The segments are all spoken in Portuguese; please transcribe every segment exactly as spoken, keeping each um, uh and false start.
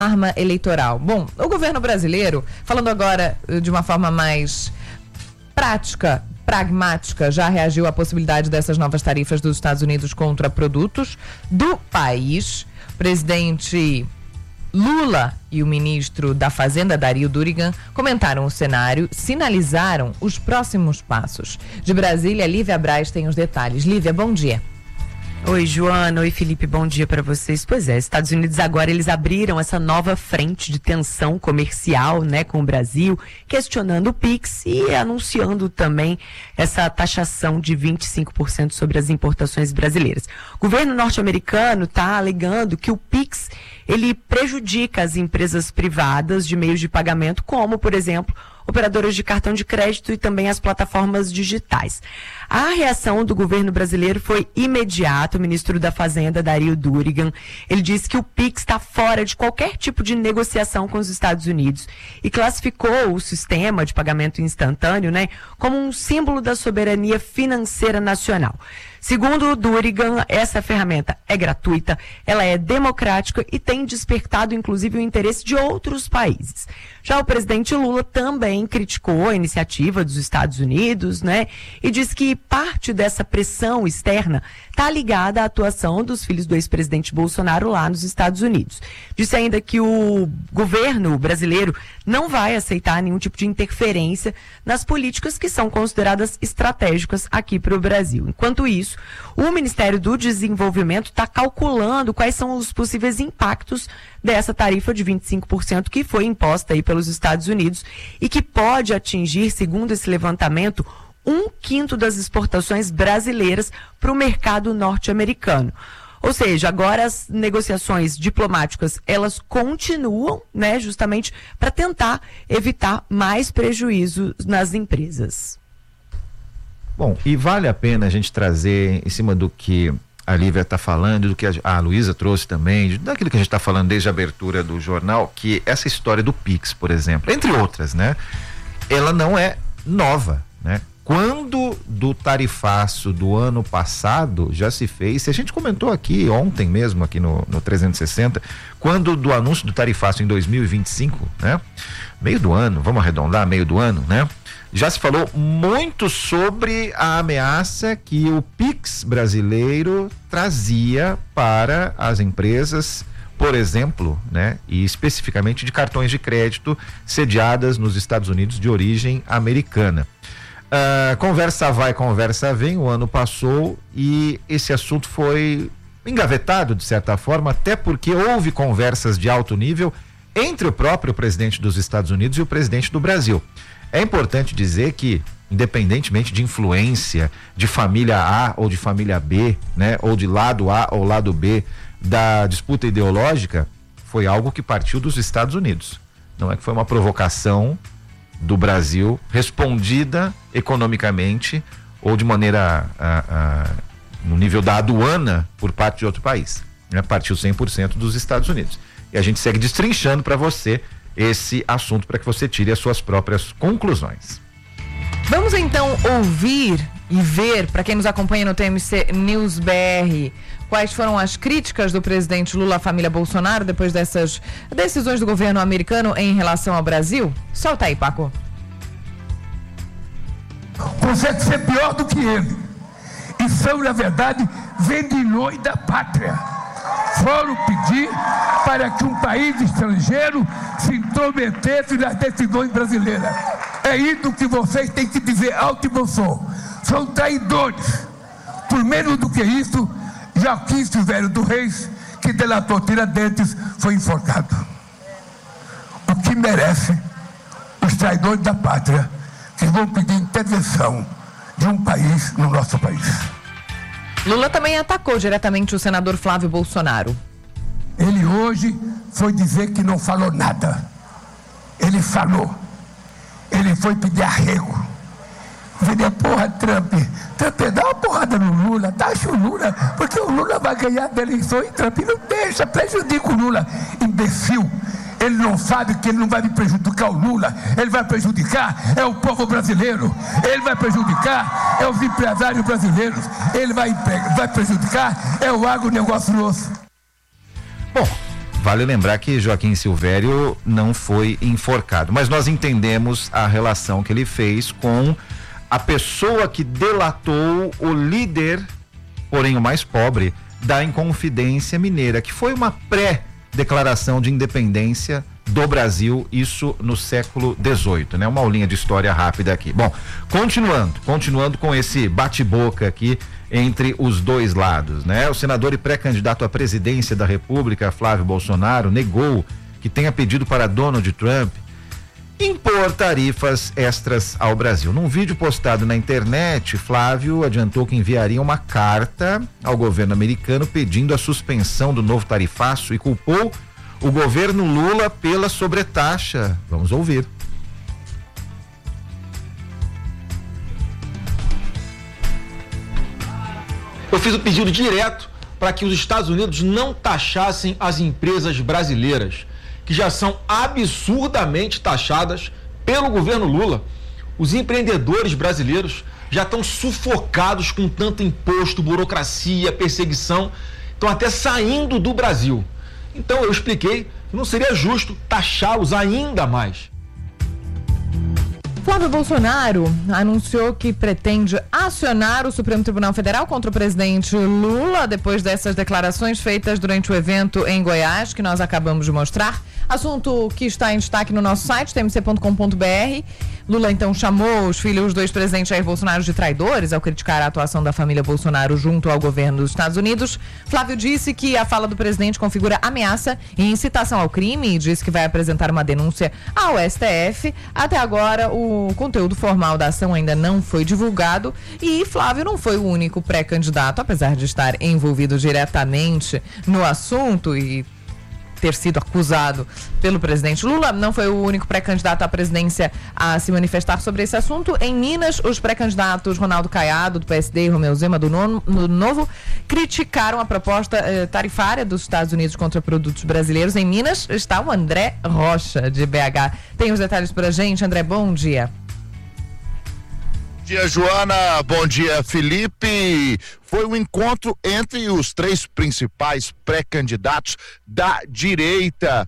arma eleitoral. Bom, o governo brasileiro, falando agora de uma forma mais prática, pragmática, já reagiu à possibilidade dessas novas tarifas dos Estados Unidos contra produtos do país. O presidente Lula e o ministro da Fazenda, Dario Durigan, comentaram o cenário, sinalizaram os próximos passos. De Brasília, Lívia Braz tem os detalhes. Lívia, bom dia. Oi, Joana. Oi, Felipe. Bom dia para vocês. Pois é, Estados Unidos agora eles abriram essa nova frente de tensão comercial, né, com o Brasil, questionando o Pix e anunciando também essa taxação de vinte e cinco por cento sobre as importações brasileiras. O governo norte-americano está alegando que o Pix ele prejudica as empresas privadas de meios de pagamento, como, por exemplo, operadoras de cartão de crédito e também as plataformas digitais. A reação do governo brasileiro foi imediata. O ministro da Fazenda, Dario Durigan, ele disse que o Pix está fora de qualquer tipo de negociação com os Estados Unidos e classificou o sistema de pagamento instantâneo, né, como um símbolo da soberania financeira nacional. Segundo o Durigan, essa ferramenta é gratuita, ela é democrática e tem despertado, inclusive, o interesse de outros países. Já o presidente Lula também criticou a iniciativa dos Estados Unidos, né, e disse que parte dessa pressão externa está ligada à atuação dos filhos do ex-presidente Bolsonaro lá nos Estados Unidos. Disse ainda que o governo brasileiro não vai aceitar nenhum tipo de interferência nas políticas que são consideradas estratégicas aqui para o Brasil. Enquanto isso, o Ministério do Desenvolvimento está calculando quais são os possíveis impactos dessa tarifa de vinte e cinco por cento que foi imposta aí pelos Estados Unidos e que pode atingir, segundo esse levantamento, um quinto das exportações brasileiras para o mercado norte-americano. Ou seja, agora as negociações diplomáticas, elas continuam, né, justamente para tentar evitar mais prejuízos nas empresas. Bom, e vale a pena a gente trazer em cima do que a Lívia está falando, do que a, a Luísa trouxe também, daquilo que a gente está falando desde a abertura do jornal, que essa história do Pix, por exemplo, entre outras, né, ela não é nova, né? Quando do tarifaço do ano passado já se fez, se a gente comentou aqui ontem mesmo, aqui no, no trezentos e sessenta, quando do anúncio do tarifaço em dois mil e vinte e cinco, né? Meio do ano, vamos arredondar, meio do ano, né? Já se falou muito sobre a ameaça que o Pix brasileiro trazia para as empresas, por exemplo, né? E especificamente de cartões de crédito sediadas nos Estados Unidos de origem americana. Uh, conversa vai, conversa vem, o ano passou e esse assunto foi engavetado de certa forma, até porque houve conversas de alto nível entre o próprio presidente dos Estados Unidos e o presidente do Brasil. É importante dizer que, independentemente de influência de família A ou de família B, né, ou de lado A ou lado B da disputa ideológica, foi algo que partiu dos Estados Unidos. Não é que foi uma provocação do Brasil, respondida economicamente ou de maneira a, a, no nível da aduana por parte de outro país, né? Partiu cem por cento dos Estados Unidos. E a gente segue destrinchando para você esse assunto para que você tire as suas próprias conclusões. Vamos então ouvir e ver, para quem nos acompanha no T M C News B R, quais foram as críticas do presidente Lula à família Bolsonaro depois dessas decisões do governo americano em relação ao Brasil? Solta aí, Paco. Consegue ser pior do que ele. E são, na verdade, vendilhões da pátria. Foram pedir para que um país estrangeiro se intrometesse nas decisões brasileiras. É isso que vocês têm que dizer alto e bom som. São traidores. Por menos do que isso, Joaquim Silvério do Reis, que delatou Tiradentes, foi enforcado. O que merece os traidores da pátria que vão pedir intervenção de um país no nosso país. Lula também atacou diretamente o senador Flávio Bolsonaro. Ele hoje foi dizer que não falou nada. Ele falou. Ele foi pedir arrego. Falei, porra, Trump, Trump dá uma porrada no Lula, taxa o Lula, porque o Lula vai ganhar da eleição e Trump não deixa, prejudica o Lula. Imbecil, ele não sabe que ele não vai me prejudicar o Lula, ele vai prejudicar é o povo brasileiro, ele vai prejudicar é os empresários brasileiros, ele vai, vai prejudicar é o agronegócio nosso. Bom, vale lembrar que Joaquim Silvério não foi enforcado, mas nós entendemos a relação que ele fez com a pessoa que delatou o líder, porém o mais pobre, da Inconfidência Mineira, que foi uma pré-declaração de independência do Brasil, isso no século dezoito, né? Uma aulinha de história rápida aqui. Bom, continuando, continuando com esse bate-boca aqui entre os dois lados, né? O senador e pré-candidato à presidência da República, Flávio Bolsonaro, negou que tenha pedido para Donald Trump impor tarifas extras ao Brasil. Num vídeo postado na internet, Flávio adiantou que enviaria uma carta ao governo americano pedindo a suspensão do novo tarifaço e culpou o governo Lula pela sobretaxa. Vamos ouvir. Eu fiz o pedido direto para que os Estados Unidos não taxassem as empresas brasileiras, que já são absurdamente taxadas pelo governo Lula. Os empreendedores brasileiros já estão sufocados com tanto imposto, burocracia, perseguição, estão até saindo do Brasil. Então eu expliquei que não seria justo taxá-los ainda mais. Flávio Bolsonaro anunciou que pretende acionar o Supremo Tribunal Federal contra o presidente Lula depois dessas declarações feitas durante o evento em Goiás, que nós acabamos de mostrar. Assunto que está em destaque no nosso site, t m c ponto com ponto b r. Lula então chamou os filhos do ex-presidente Jair Bolsonaro de traidores ao criticar a atuação da família Bolsonaro junto ao governo dos Estados Unidos. Flávio disse que a fala do presidente configura ameaça e incitação ao crime e disse que vai apresentar uma denúncia ao S T F. Até agora, o conteúdo formal da ação ainda não foi divulgado e Flávio não foi o único pré-candidato, apesar de estar envolvido diretamente no assunto e ter sido acusado pelo presidente Lula, não foi o único pré-candidato à presidência a se manifestar sobre esse assunto. Em Minas, os pré-candidatos Ronaldo Caiado, do P S D, e Romeu Zema, do, nono, do Novo, criticaram a proposta eh, tarifária dos Estados Unidos contra produtos brasileiros. Em Minas está o André Rocha, de B H. Tem os detalhes pra gente. André, bom dia. Bom dia, Joana. Bom dia, Felipe. Foi um encontro entre os três principais pré-candidatos da direita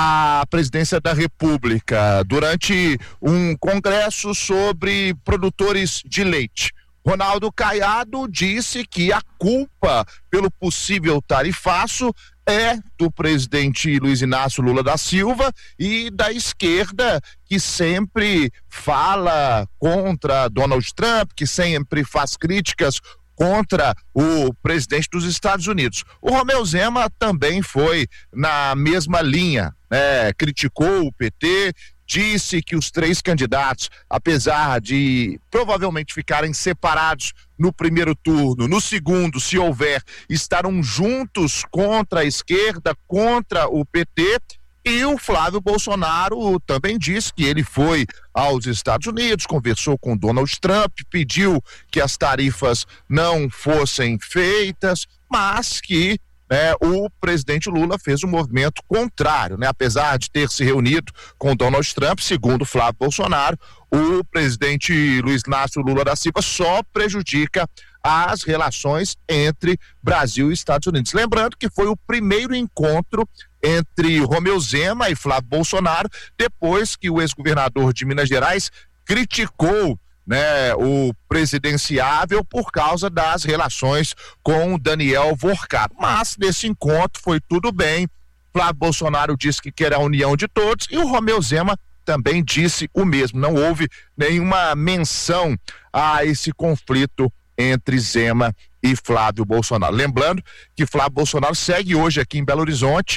à presidência da República durante um congresso sobre produtores de leite. Ronaldo Caiado disse que a culpa pelo possível tarifaço é do presidente Luiz Inácio Lula da Silva e da esquerda, que sempre fala contra Donald Trump, que sempre faz críticas contra o presidente dos Estados Unidos. O Romeu Zema também foi na mesma linha, né? Criticou o P T, disse que os três candidatos, apesar de provavelmente ficarem separados no primeiro turno, no segundo, se houver, estarão juntos contra a esquerda, contra o P T. E o Flávio Bolsonaro também disse que ele foi aos Estados Unidos, conversou com Donald Trump, pediu que as tarifas não fossem feitas, mas que É, o presidente Lula fez um movimento contrário, né? Apesar de ter se reunido com Donald Trump, segundo Flávio Bolsonaro, o presidente Luiz Inácio Lula da Silva só prejudica as relações entre Brasil e Estados Unidos. Lembrando que foi o primeiro encontro entre Romeu Zema e Flávio Bolsonaro, depois que o ex-governador de Minas Gerais criticou, né, o presidenciável por causa das relações com o Daniel Vorcado. Mas nesse encontro foi tudo bem. Flávio Bolsonaro disse que quer a união de todos e o Romeu Zema também disse o mesmo. Não houve nenhuma menção a esse conflito entre Zema e Flávio Bolsonaro. Lembrando que Flávio Bolsonaro segue hoje aqui em Belo Horizonte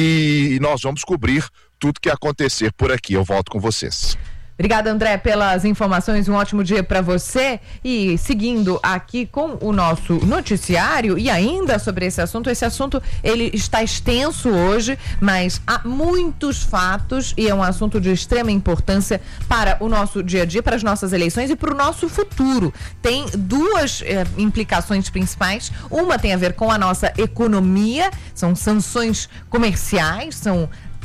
e nós vamos cobrir tudo que acontecer por aqui. Eu volto com vocês. Obrigada, André, pelas informações. Um ótimo dia para você. E seguindo aqui com o nosso noticiário e ainda sobre esse assunto, esse assunto ele está extenso hoje, mas há muitos fatos e é um assunto de extrema importância para o nosso dia a dia, para as nossas eleições e para o nosso futuro. Tem duas eh, implicações principais. Uma tem a ver com a nossa economia, são sanções comerciais, são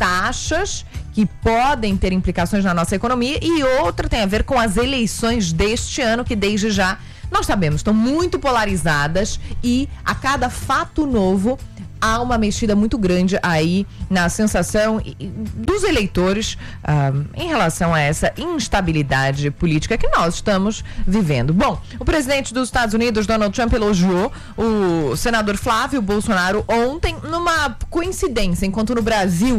taxas que podem ter implicações na nossa economia, e outra tem a ver com as eleições deste ano, que desde já nós sabemos estão muito polarizadas e a cada fato novo há uma mexida muito grande aí na sensação dos eleitores ah, em relação a essa instabilidade política que nós estamos vivendo. Bom, o presidente dos Estados Unidos, Donald Trump, elogiou o senador Flávio Bolsonaro ontem numa coincidência, enquanto no Brasil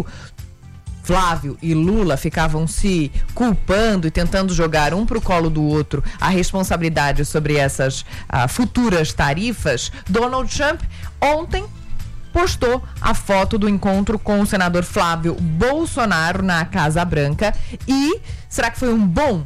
Flávio e Lula ficavam se culpando e tentando jogar um pro colo do outro a responsabilidade sobre essas uh, futuras tarifas. Donald Trump ontem postou a foto do encontro com o senador Flávio Bolsonaro na Casa Branca. E será que foi um bom,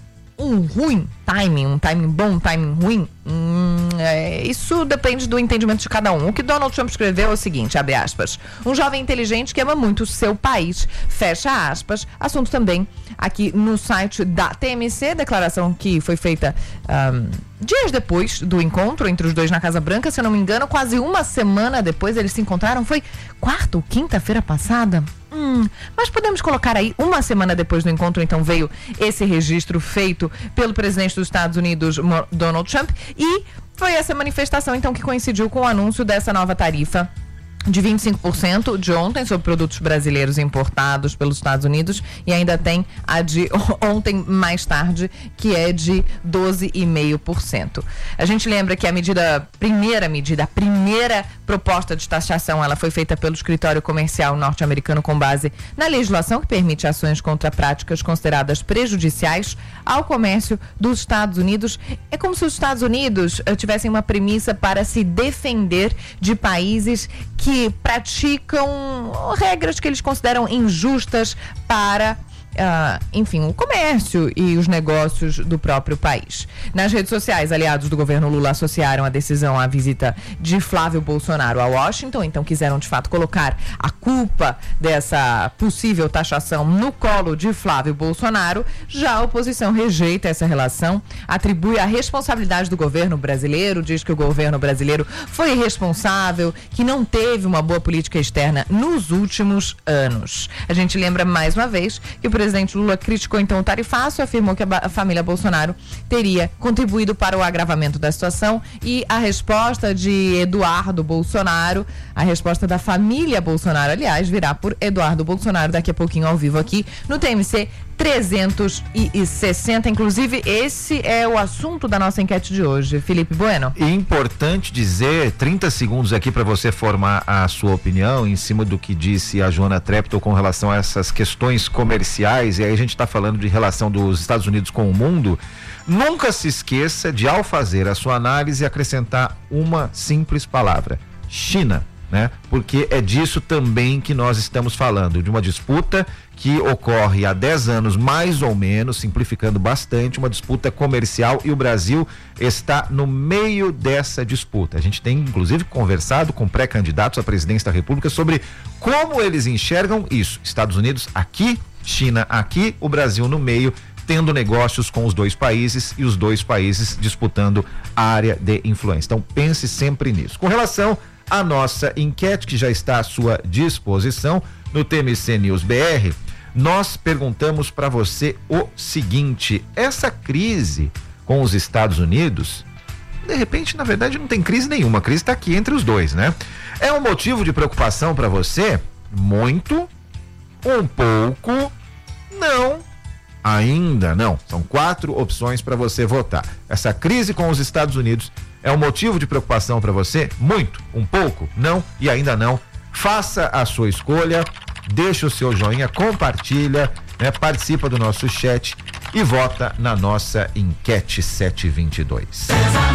um ruim timing, um timing bom, um timing ruim? Hum, é, isso depende do entendimento de cada um. O que Donald Trump escreveu é o seguinte, abre aspas: um jovem inteligente que ama muito o seu país, fecha aspas. Assunto também aqui no site da T M C, declaração que foi feita um, dias depois do encontro entre os dois na Casa Branca, se eu não me engano, quase uma semana depois eles se encontraram, foi quarta ou quinta-feira passada? Hum, mas podemos colocar aí, uma semana depois do encontro, então veio esse registro feito pelo presidente dos Estados Unidos, Donald Trump, e foi essa manifestação então que coincidiu com o anúncio dessa nova tarifa de vinte e cinco por cento de ontem sobre produtos brasileiros importados pelos Estados Unidos, e ainda tem a de ontem mais tarde, que é de doze vírgula cinco por cento. A gente lembra que a medida, primeira medida, a primeira proposta de taxação, ela foi feita pelo escritório comercial norte-americano com base na legislação que permite ações contra práticas consideradas prejudiciais ao comércio dos Estados Unidos. É como se os Estados Unidos uh, tivessem uma premissa para se defender de países que que praticam regras que eles consideram injustas para, uh, enfim, o comércio e os negócios do próprio país. Nas redes sociais, aliados do governo Lula associaram a decisão à visita de Flávio Bolsonaro a Washington, então quiseram de fato colocar a culpa dessa possível taxação no colo de Flávio Bolsonaro. Já a oposição rejeita essa relação, atribui a responsabilidade do governo brasileiro, diz que o governo brasileiro foi irresponsável, que não teve uma boa política externa nos últimos anos. A gente lembra mais uma vez que o presidente Lula criticou então o tarifaço e afirmou que a, a família Bolsonaro teria contribuído para o agravamento da situação, e a resposta de Eduardo Bolsonaro, a resposta da família Bolsonaro, aliás, virá por Eduardo Bolsonaro daqui a pouquinho ao vivo aqui no T M C trezentos e sessenta. Inclusive, esse é o assunto da nossa enquete de hoje. Felipe Bueno. Importante dizer, trinta segundos aqui para você formar a sua opinião em cima do que disse a Joana Treptow com relação a essas questões comerciais, e aí a gente está falando de relação dos Estados Unidos com o mundo. Nunca se esqueça de, ao fazer a sua análise, acrescentar uma simples palavra: China, né? Porque é disso também que nós estamos falando, de uma disputa que ocorre há dez anos, mais ou menos, simplificando bastante, uma disputa comercial, e o Brasil está no meio dessa disputa. A gente tem, inclusive, conversado com pré-candidatos à presidência da República sobre como eles enxergam isso. Estados Unidos aqui, China aqui, o Brasil no meio, tendo negócios com os dois países e os dois países disputando a área de influência. Então pense sempre nisso. Com relação à nossa enquete, que já está à sua disposição no T M C News B R, nós perguntamos para você o seguinte: essa crise com os Estados Unidos, de repente, na verdade, não tem crise nenhuma, a crise está aqui entre os dois, né? É um motivo de preocupação para você? Muito, um pouco, não, ainda não. São quatro opções para você votar. Essa crise com os Estados Unidos é um motivo de preocupação para você? Muito, um pouco, não e ainda não. Faça a sua escolha, deixa o seu joinha, compartilha, né, participa do nosso chat e vota na nossa enquete sete vinte e dois.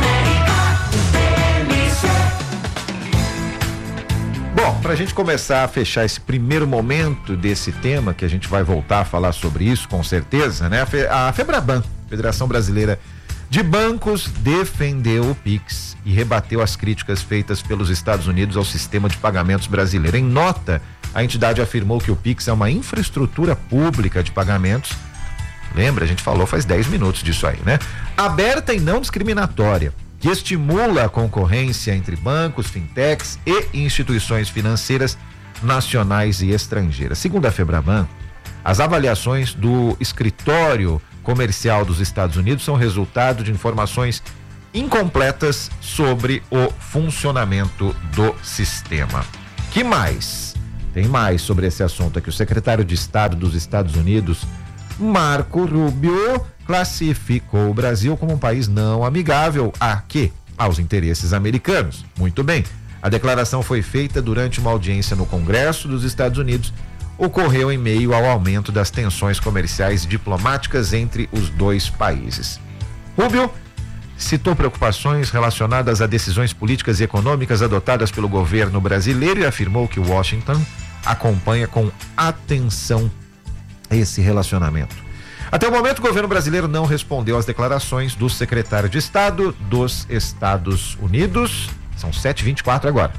Bom, para a gente começar a fechar esse primeiro momento desse tema, que a gente vai voltar a falar sobre isso com certeza, né? A FEBRABAN, Federação Brasileira de Bancos, defendeu o Pix e rebateu as críticas feitas pelos Estados Unidos ao sistema de pagamentos brasileiro. Em nota, a entidade afirmou que o Pix é uma infraestrutura pública de pagamentos. Lembra, a gente falou faz dez minutos disso aí, né? Aberta e não discriminatória, que estimula a concorrência entre bancos, fintechs e instituições financeiras nacionais e estrangeiras. Segundo a FEBRABAN, as avaliações do escritório comercial dos Estados Unidos são resultado de informações incompletas sobre o funcionamento do sistema. Que mais? Tem mais sobre esse assunto aqui. O secretário de Estado dos Estados Unidos, Marco Rubio, classificou o Brasil como um país não amigável a quê? Aos interesses americanos. Muito bem. A declaração foi feita durante uma audiência no Congresso dos Estados Unidos. Ocorreu em meio ao aumento das tensões comerciais e diplomáticas entre os dois países. Rubio citou preocupações relacionadas a decisões políticas e econômicas adotadas pelo governo brasileiro e afirmou que Washington acompanha com atenção esse relacionamento. Até o momento, o governo brasileiro não respondeu às declarações do secretário de Estado dos Estados Unidos. São sete e vinte e quatro agora.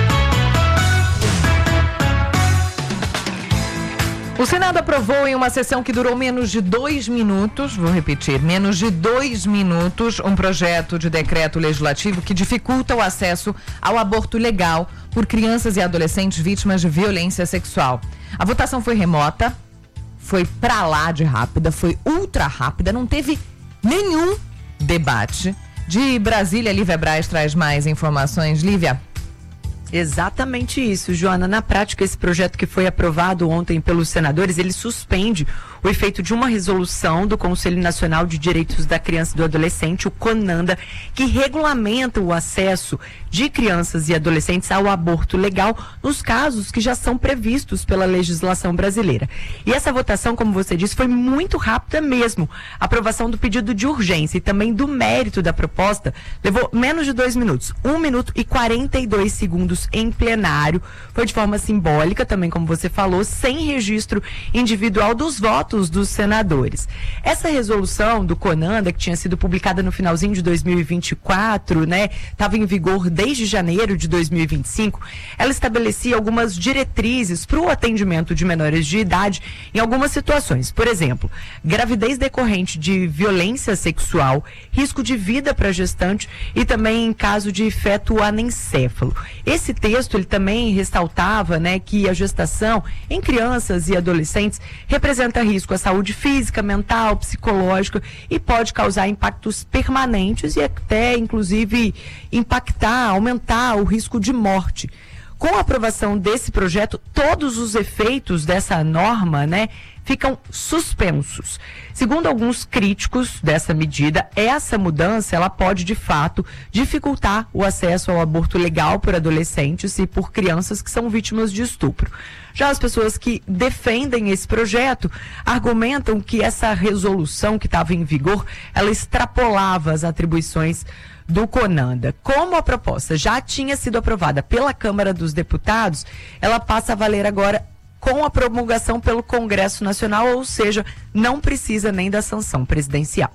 O Senado aprovou em uma sessão que durou menos de dois minutos, vou repetir, menos de dois minutos, um projeto de decreto legislativo que dificulta o acesso ao aborto legal por crianças e adolescentes vítimas de violência sexual. A votação foi remota, foi pra lá de rápida, foi ultra rápida, não teve nenhum debate. De Brasília, Lívia Braz traz mais informações. Lívia. Exatamente isso, Joana. Na prática, esse projeto que foi aprovado ontem pelos senadores, ele suspende o efeito de uma resolução do Conselho Nacional de Direitos da Criança e do Adolescente, o CONANDA, que regulamenta o acesso de crianças e adolescentes ao aborto legal nos casos que já são previstos pela legislação brasileira. E essa votação, como você disse, foi muito rápida mesmo. A aprovação do pedido de urgência e também do mérito da proposta levou menos de dois minutos, um minuto e quarenta e dois segundos em plenário. Foi de forma simbólica, também como você falou, sem registro individual dos votos dos senadores. Essa resolução do CONANDA, que tinha sido publicada no finalzinho de dois mil e vinte e quatro, né, estava em vigor desde janeiro de dois mil e vinte e cinco, ela estabelecia algumas diretrizes para o atendimento de menores de idade em algumas situações. Por exemplo, gravidez decorrente de violência sexual, risco de vida para gestante e também em caso de feto anencéfalo. Esse texto, ele também ressaltava, né, que a gestação em crianças e adolescentes representa risco à saúde física, mental, psicológica e pode causar impactos permanentes e até, inclusive, impactar, aumentar o risco de morte. Com a aprovação desse projeto, todos os efeitos dessa norma, né, ficam suspensos. Segundo alguns críticos dessa medida, essa mudança ela pode, de fato, dificultar o acesso ao aborto legal por adolescentes e por crianças que são vítimas de estupro. Já as pessoas que defendem esse projeto argumentam que essa resolução que estava em vigor, ela extrapolava as atribuições do CONANDA. Como a proposta já tinha sido aprovada pela Câmara dos Deputados, ela passa a valer agora com a promulgação pelo Congresso Nacional, ou seja, não precisa nem da sanção presidencial.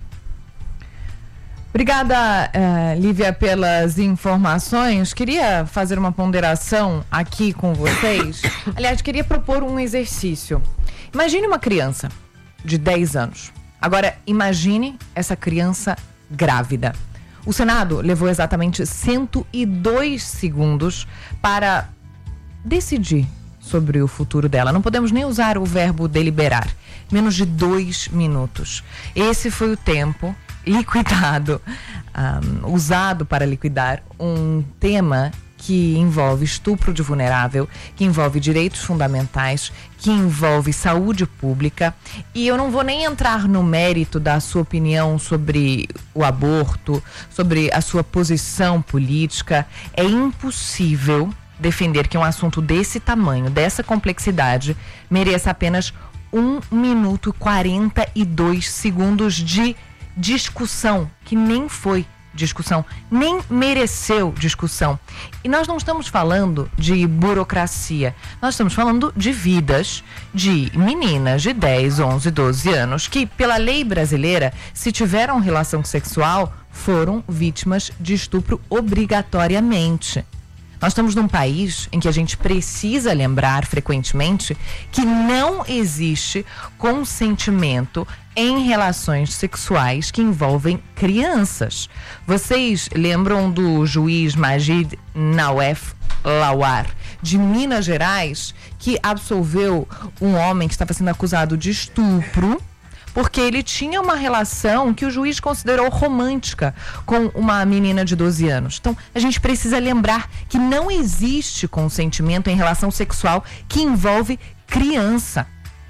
Obrigada, uh, Lívia, pelas informações. Queria fazer uma ponderação aqui com vocês. Aliás, queria propor um exercício. Imagine uma criança de dez anos. Agora, imagine essa criança grávida. O Senado levou exatamente cento e dois segundos para decidir sobre o futuro dela. Não podemos nem usar o verbo deliberar. Menos de dois minutos. Esse foi o tempo liquidado, um, usado para liquidar um tema que envolve estupro de vulnerável, que envolve direitos fundamentais, que envolve saúde pública. E eu não vou nem entrar no mérito da sua opinião sobre o aborto, sobre a sua posição política. É impossível defender que um assunto desse tamanho, dessa complexidade, mereça apenas um minuto e quarenta e dois segundos de discussão, que nem foi discussão, nem mereceu discussão. E nós não estamos falando de burocracia, nós estamos falando de vidas de meninas de dez, onze, doze anos que, pela lei brasileira, se tiveram relação sexual, foram vítimas de estupro obrigatoriamente. Nós estamos num país em que a gente precisa lembrar frequentemente que não existe consentimento em relações sexuais que envolvem crianças. Vocês lembram do juiz Majid Nawef Lawar, de Minas Gerais, que absolveu um homem que estava sendo acusado de estupro porque ele tinha uma relação que o juiz considerou romântica com uma menina de doze anos. Então, a gente precisa lembrar que não existe consentimento em relação sexual que envolve criança.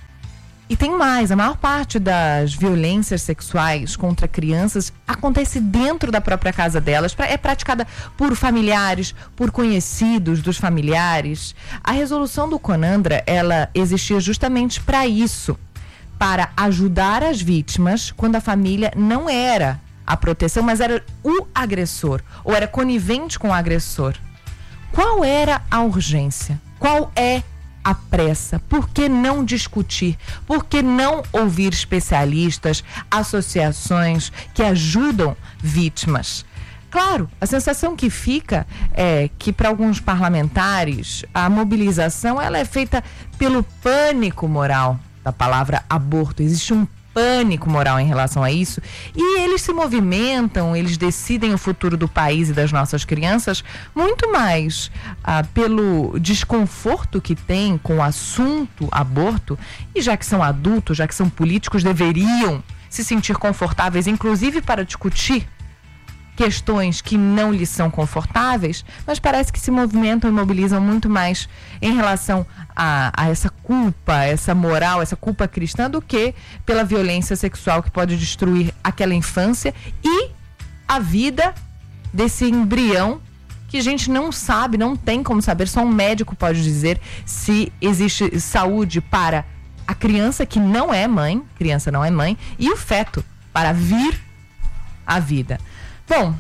E tem mais, a maior parte das violências sexuais contra crianças acontece dentro da própria casa delas, é praticada por familiares, por conhecidos dos familiares. A resolução do CONANDRA, ela existia justamente para isso, para ajudar as vítimas quando a família não era a proteção, mas era o agressor, ou era conivente com o agressor. Qual era a urgência? Qual é a pressa? Por que não discutir? Por que não ouvir especialistas, associações que ajudam vítimas? Claro, a sensação que fica é que para alguns parlamentares a mobilização ela é feita pelo pânico moral da palavra aborto. Existe um pânico moral em relação a isso e eles se movimentam, eles decidem o futuro do país e das nossas crianças muito mais ah, pelo desconforto que tem com o assunto aborto, e já que são adultos, já que são políticos, deveriam se sentir confortáveis, inclusive para discutir questões que não lhes são confortáveis, mas parece que se movimentam e mobilizam muito mais em relação a, a essa culpa, essa moral, essa culpa cristã, do que pela violência sexual que pode destruir aquela infância e a vida desse embrião que a gente não sabe, não tem como saber, só um médico pode dizer se existe saúde para a criança que não é mãe, criança não é mãe, e o feto para vir à vida. Bom,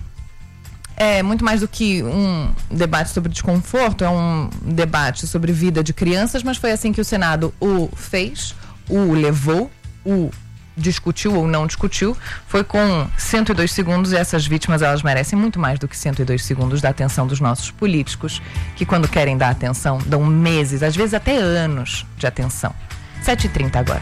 é muito mais do que um debate sobre desconforto, é um debate sobre vida de crianças, mas foi assim que o Senado o fez, o levou, o discutiu ou não discutiu, foi com cento e dois segundos, e essas vítimas, elas merecem muito mais do que cento e dois segundos da atenção dos nossos políticos, que quando querem dar atenção, dão meses, às vezes até anos de atenção. sete e trinta agora.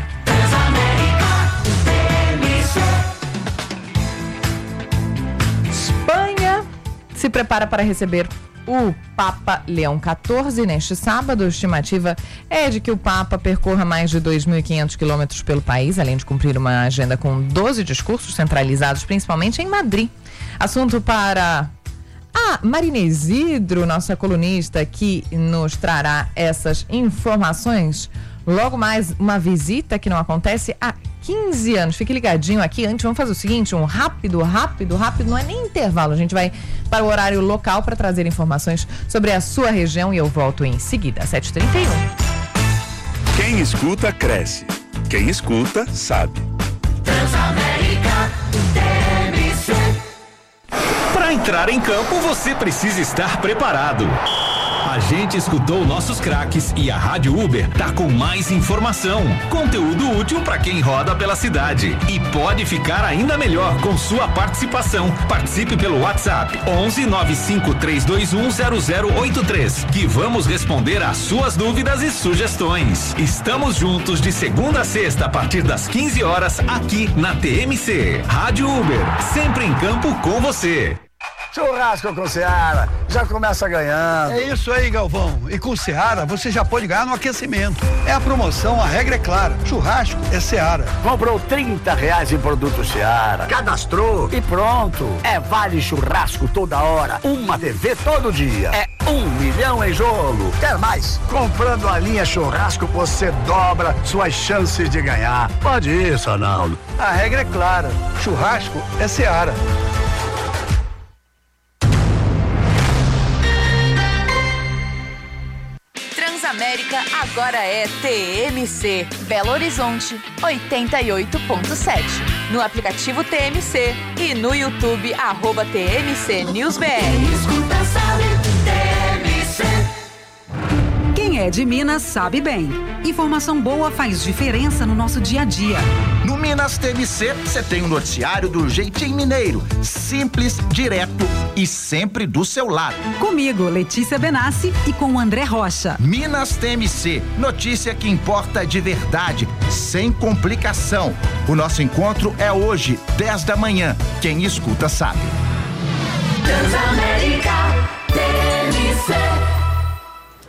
Se prepara para receber o Papa Leão quatorze neste sábado. A estimativa é de que o Papa percorra mais de dois mil e quinhentos quilômetros pelo país, além de cumprir uma agenda com doze discursos centralizados principalmente em Madrid. Assunto para a Marina Isidro, nossa colunista, que nos trará essas informações. Logo mais, uma visita que não acontece há quinze anos. Fique ligadinho aqui. Antes, vamos fazer o seguinte, um rápido, rápido, rápido, não é nem intervalo. A gente vai para o horário local para trazer informações sobre a sua região e eu volto em seguida, às sete e trinta e um. Quem escuta, cresce. Quem escuta, sabe. Transamérica T M C. Para entrar em campo, você precisa estar preparado. A gente escutou nossos craques e a Rádio Uber tá com mais informação, conteúdo útil para quem roda pela cidade. E pode ficar ainda melhor com sua participação. Participe pelo WhatsApp onze nove cinco três dois um zero zero oito três, que vamos responder às suas dúvidas e sugestões. Estamos juntos de segunda a sexta a partir das quinze horas aqui na T M C. Rádio Uber, sempre em campo com você. Churrasco com Seara, já começa ganhando. É isso aí, Galvão. E com Seara você já pode ganhar no aquecimento. É a promoção, a regra é clara. Churrasco é Seara. Comprou trinta reais em produto Seara, cadastrou e pronto. É vale churrasco toda hora, uma T V todo dia. É um milhão em jogo. Quer mais? Comprando a linha churrasco você dobra suas chances de ganhar. Pode ir, Sonaldo. A regra é clara. Churrasco é Seara. Transamérica agora é T M C. Belo Horizonte, oitenta e oito ponto sete. No aplicativo T M C e no YouTube, arroba T M C News B R. Quem escuta sabe, T M C. Quem é de Minas sabe bem. Informação boa faz diferença no nosso dia a dia. No Minas T M C, você tem um noticiário do jeitinho mineiro. Simples, direto e sempre do seu lado. Comigo, Letícia Benassi, e com o André Rocha. Minas T M C, notícia que importa de verdade, sem complicação. O nosso encontro é hoje, dez da manhã. Quem escuta sabe. Transamérica T M C.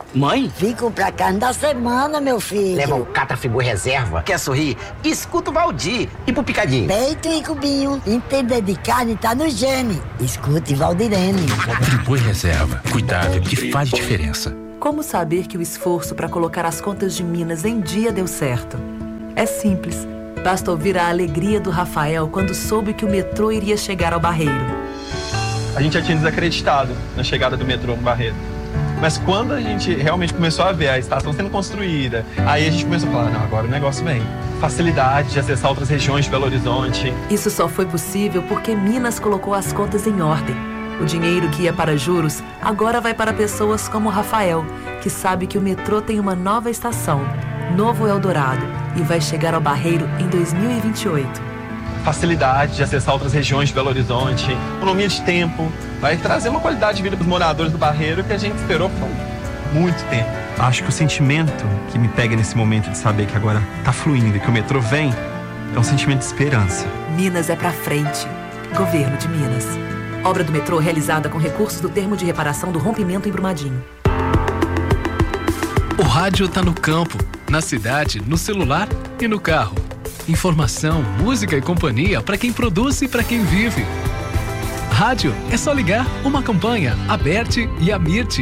Mãe? Vim comprar carne da semana, meu filho. Leva um Catrafigu reserva. Quer sorrir? Escuta o Valdir. E pro picadinho? Peito e cubinho. Entender de carne tá no gene. Escute Valdirene. Friboi reserva. Cuidado que faz diferença. Como saber que o esforço para colocar as contas de Minas em dia deu certo? É simples. Basta ouvir a alegria do Rafael quando soube que o metrô iria chegar ao Barreiro. A gente já tinha desacreditado na chegada do metrô no Barreiro. Mas quando a gente realmente começou a ver a estação sendo construída, aí a gente começou a falar, não, agora o negócio vem. Facilidade de acessar outras regiões de Belo Horizonte. Isso só foi possível porque Minas colocou as contas em ordem. O dinheiro que ia para juros agora vai para pessoas como o Rafael, que sabe que o metrô tem uma nova estação, Novo Eldorado, e vai chegar ao Barreiro em dois mil e vinte e oito. Facilidade de acessar outras regiões de Belo Horizonte, economia de tempo, vai trazer uma qualidade de vida para os moradores do Barreiro que a gente esperou por muito tempo. Acho que o sentimento que me pega nesse momento de saber que agora tá fluindo e que o metrô vem é um sentimento de esperança. Minas é pra frente. Governo de Minas. Obra do metrô realizada com recursos do termo de reparação do rompimento em Brumadinho. O rádio tá no campo, na cidade, no celular e no carro. Informação, música e companhia para quem produz e para quem vive. Rádio é só ligar uma campanha, Aberte e Amirte.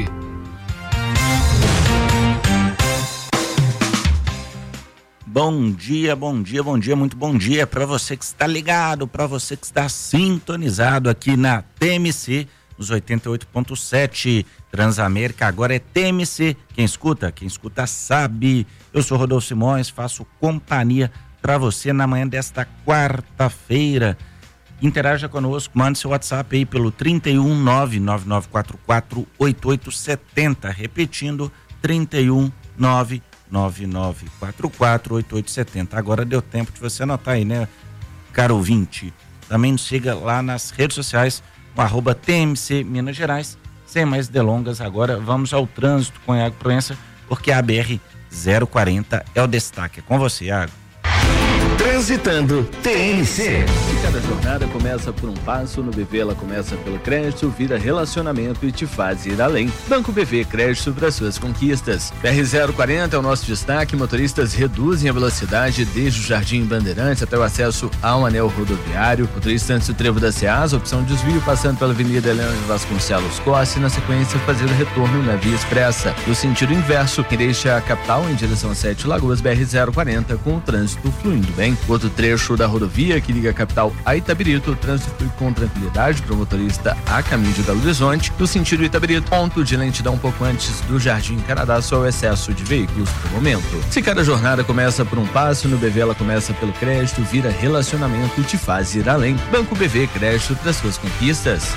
Bom dia, bom dia, bom dia, muito bom dia para você que está ligado, para você que está sintonizado aqui na T M C, nos oitenta e oito ponto sete, Transamérica, agora é T M C. Quem escuta, quem escuta sabe. Eu sou Rodolfo Simões, faço companhia para você na manhã desta quarta-feira. Interaja conosco, mande seu WhatsApp aí pelo trinta e um, nove nove nove quatro quatro, oito oito sete zero, repetindo, trinta e um, nove nove nove quatro quatro, oito oito sete zero. Agora deu tempo de você anotar aí, né, caro ouvinte? Também nos siga lá nas redes sociais, com arroba T M C Minas Gerais. Sem mais delongas, agora vamos ao trânsito com Iago Proença, porque a B R zero quarenta é o destaque. É com você, Iago. Transitando T M C. Cada jornada começa por um passo, no B V ela começa pelo crédito, vira relacionamento e te faz ir além. Banco B V, crédito para suas conquistas. B R zero quarenta é o nosso destaque, motoristas reduzem a velocidade desde o Jardim Bandeirantes até o acesso ao anel rodoviário. Motorista antes do trevo da Ceasa, opção de desvio passando pela Avenida Helena de Vasconcelos Costa e na sequência fazer o retorno na via expressa. No sentido inverso, quem deixa a capital em direção a Sete Lagoas, B R zero quarenta com o trânsito fluindo bem. Outro trecho da rodovia que liga a capital a Itabirito, o trânsito flui com tranquilidade para o motorista a caminho de Belo Horizonte. No sentido Itabirito, ponto de lentidão um pouco antes do Jardim Canadá, só o excesso de veículos por momento. Se cada jornada começa por um passo, no B V ela começa pelo crédito, vira relacionamento e te faz ir além. Banco B V, crédito para suas conquistas.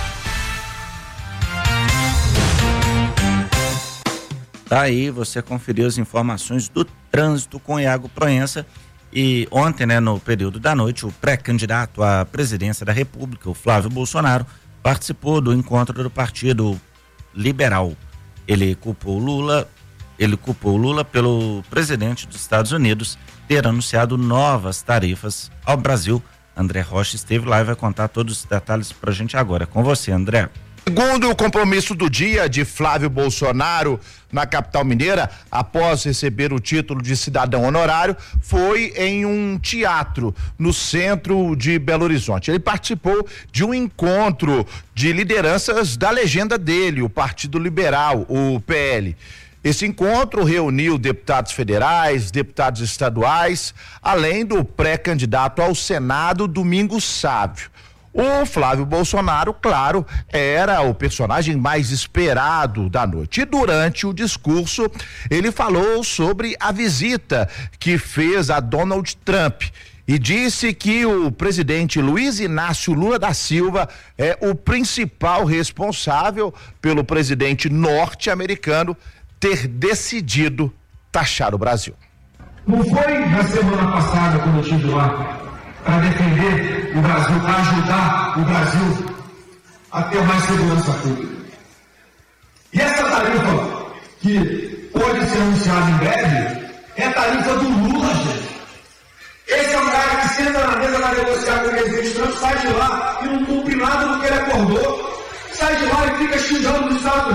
Tá aí, você conferiu as informações do trânsito com Iago Proença. E ontem, né, no período da noite, o pré-candidato à presidência da República, o Flávio Bolsonaro, participou do encontro do Partido Liberal. Ele culpou Lula, ele culpou Lula pelo presidente dos Estados Unidos ter anunciado novas tarifas ao Brasil. André Rocha esteve lá e vai contar todos os detalhes pra gente agora. Com você, André. Segundo o compromisso do dia de Flávio Bolsonaro na capital mineira, após receber o título de cidadão honorário, foi em um teatro no centro de Belo Horizonte. Ele participou de um encontro de lideranças da legenda dele, o Partido Liberal, o P L. Esse encontro reuniu deputados federais, deputados estaduais, além do pré-candidato ao Senado, Domingos Sávio. O Flávio Bolsonaro, claro, era o personagem mais esperado da noite. E durante o discurso, ele falou sobre a visita que fez a Donald Trump e disse que o presidente Luiz Inácio Lula da Silva é o principal responsável pelo presidente norte-americano ter decidido taxar o Brasil. Não foi na semana passada, quando eu estive lá, para defender o Brasil, para ajudar o Brasil a ter mais segurança pública. E essa tarifa, que pode ser anunciada em breve, é a tarifa do Lula, gente. Esse é um cara que senta na mesa para negociar com o presidente Trump, sai de lá e não cumpre nada do que ele acordou, sai de lá e fica xingando nos Estados Unidos,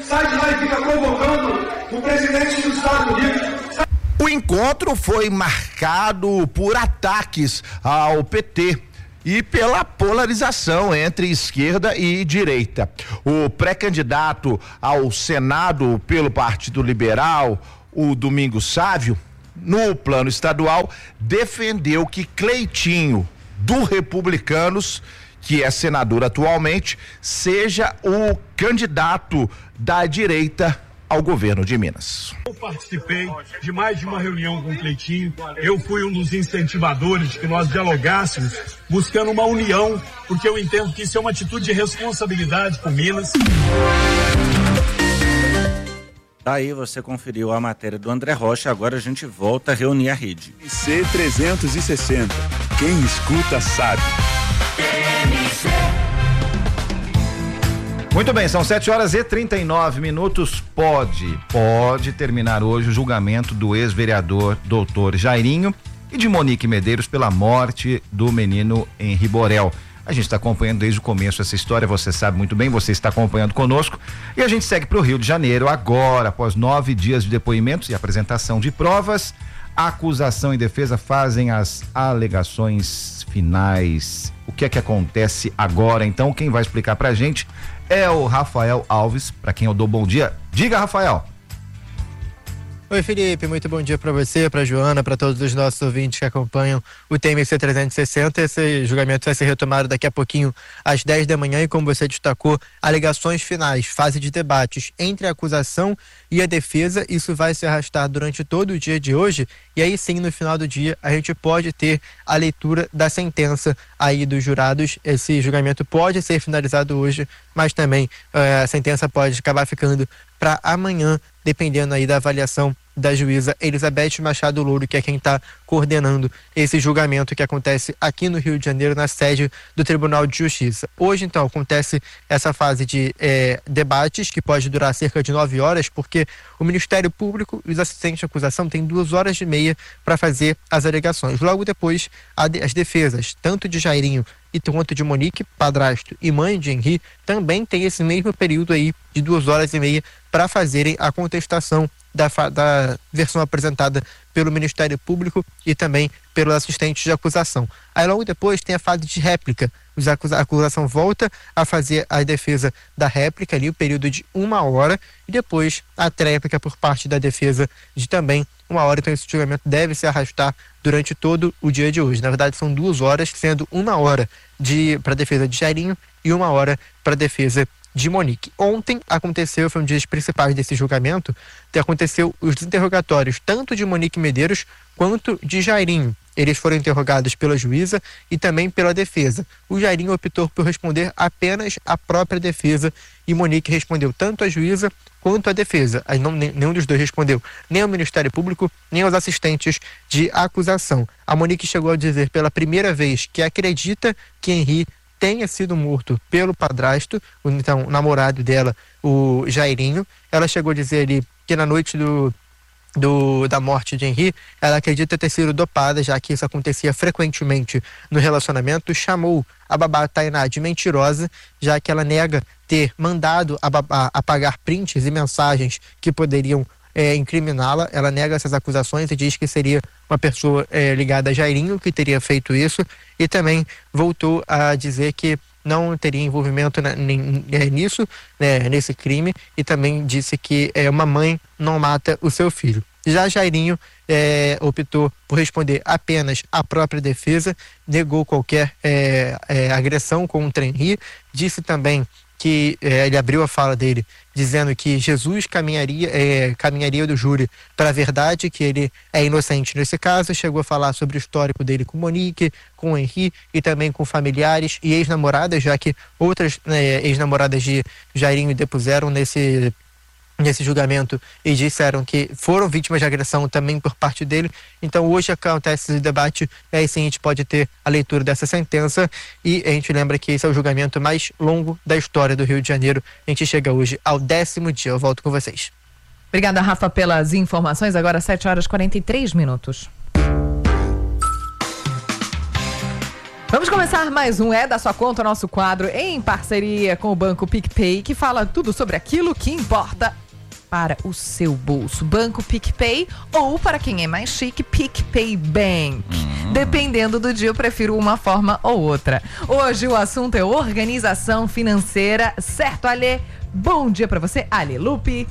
sai de lá e fica provocando o presidente dos Estados Unidos. O encontro foi marcado por ataques ao P T e pela polarização entre esquerda e direita. O pré-candidato ao Senado pelo Partido Liberal, o Domingos Sávio, no plano estadual, defendeu que Cleitinho, do Republicanos, que é senador atualmente, seja o candidato da direita ao governo de Minas. Eu participei de mais de uma reunião com o Cleitinho, eu fui um dos incentivadores de que nós dialogássemos, buscando uma união, porque eu entendo que isso é uma atitude de responsabilidade com Minas. Daí você conferiu a matéria do André Rocha, agora a gente volta a reunir a rede. C trezentos e sessenta, quem escuta sabe. Muito bem, são sete horas e trinta e nove minutos. Pode, pode terminar hoje o julgamento do ex-vereador doutor Jairinho e de Monique Medeiros pela morte do menino Henri Borel. A gente está acompanhando desde o começo essa história, você sabe muito bem, você está acompanhando conosco. E a gente segue para o Rio de Janeiro agora, após nove dias de depoimentos e apresentação de provas. A acusação e defesa fazem as alegações finais. O que é que acontece agora? Então, quem vai explicar pra gente é o Rafael Alves, para quem eu dou bom dia. Diga, Rafael. Oi, Felipe, muito bom dia para você, para Joana, para todos os nossos ouvintes que acompanham o T M C trezentos e sessenta. Esse julgamento vai ser retomado daqui a pouquinho às dez da manhã e, como você destacou, alegações finais, fase de debates entre a acusação e a defesa. Isso vai se arrastar durante todo o dia de hoje e aí sim, no final do dia, a gente pode ter a leitura da sentença aí dos jurados. Esse julgamento pode ser finalizado hoje, mas também uh, a sentença pode acabar ficando para amanhã, dependendo aí da avaliação da juíza Elizabeth Machado Louro, que é quem está coordenando esse julgamento que acontece aqui no Rio de Janeiro, na sede do Tribunal de Justiça. Hoje, então, acontece essa fase de eh, debates, que pode durar cerca de nove horas, porque o Ministério Público e os assistentes de acusação têm duas horas e meia para fazer as alegações. Logo depois, de, as defesas, tanto de Jairinho e quanto de Monique, padrasto e mãe de Henri, também tem esse mesmo período aí de duas horas e meia para fazerem a contestação da, da versão apresentada pelo Ministério Público e também pelos assistentes de acusação. Aí logo depois tem a fase de réplica. A acusação volta a fazer a defesa da réplica ali, o período de uma hora, e depois a tréplica por parte da defesa de também uma hora. Então esse julgamento deve se arrastar durante todo o dia de hoje. Na verdade são duas horas, sendo uma hora de para a defesa de Jairinho e uma hora para a defesa de Monique. Ontem aconteceu, foi um dos dias principais desse julgamento, que aconteceu os interrogatórios tanto de Monique Medeiros quanto de Jairinho. Eles foram interrogados pela juíza e também pela defesa. O Jairinho optou por responder apenas a própria defesa e Monique respondeu tanto a juíza quanto a defesa. Não, nenhum dos dois respondeu, nem ao Ministério Público, nem aos assistentes de acusação. A Monique chegou a dizer pela primeira vez que acredita que Henri tenha sido morto pelo padrasto, então o namorado dela, o Jairinho. Ela chegou a dizer ali que na noite do Do, da morte de Henri, ela acredita ter sido dopada, já que isso acontecia frequentemente no relacionamento. Chamou a babá Tainá de mentirosa, já que ela nega ter mandado a babá apagar prints e mensagens que poderiam é, incriminá-la. Ela nega essas acusações e diz que seria uma pessoa é, ligada a Jairinho que teria feito isso, e também voltou a dizer que não teria envolvimento na, nem, é, nisso, né, nesse crime, e também disse que é, uma mãe não mata o seu filho. Já Jairinho é, optou por responder apenas à própria defesa, negou qualquer é, é, agressão contra Henri, disse também que é, ele abriu a fala dele dizendo que Jesus caminharia, é, caminharia do júri para a verdade, que ele é inocente nesse caso. Chegou a falar sobre o histórico dele com Monique, com Henri e também com familiares e ex-namoradas, já que outras né, ex-namoradas de Jairinho depuseram nesse nesse julgamento e disseram que foram vítimas de agressão também por parte dele. Então hoje acontece esse debate e aí sim a gente pode ter a leitura dessa sentença, e a gente lembra que esse é o julgamento mais longo da história do Rio de Janeiro. A gente chega hoje ao décimo dia. Eu volto com vocês. Obrigada, Rafa, pelas informações. Agora sete horas e quarenta e três minutos. Vamos começar mais um É da Sua Conta, nosso quadro em parceria com o Banco PicPay, que fala tudo sobre aquilo que importa para o seu bolso. Banco PicPay ou, para quem é mais chique, PicPay Bank. Hum. Dependendo do dia, eu prefiro uma forma ou outra. Hoje o assunto é organização financeira, certo, Alê? Bom dia para você, Ale Lupe.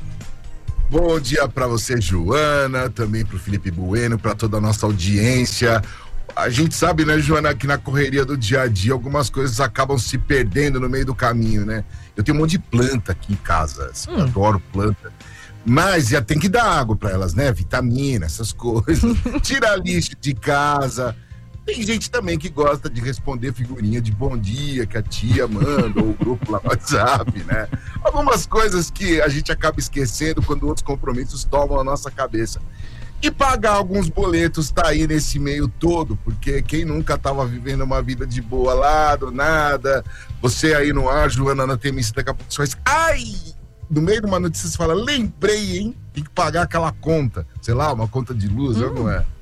Bom dia para você, Joana, também para o Felipe Bueno, para toda a nossa audiência. A gente sabe, né, Joana, que na correria do dia a dia algumas coisas acabam se perdendo no meio do caminho, né? Eu tenho um monte de planta aqui em casa, assim, hum. adoro planta. Mas já tem que dar água para elas, né? Vitamina, essas coisas. Tira lixo de casa. Tem gente também que gosta de responder figurinha de bom dia que a tia manda, ou o grupo lá no WhatsApp, né? Algumas coisas que a gente acaba esquecendo quando outros compromissos tomam a nossa cabeça. E pagar alguns boletos tá aí nesse meio todo, porque quem nunca tava vivendo uma vida de boa lá, do nada, você aí no ar, Joana, na T M C, daqui a pouco você faz, ai, no meio de uma notícia você fala, lembrei, hein, tem que pagar aquela conta, sei lá, uma conta de luz, hum. não é?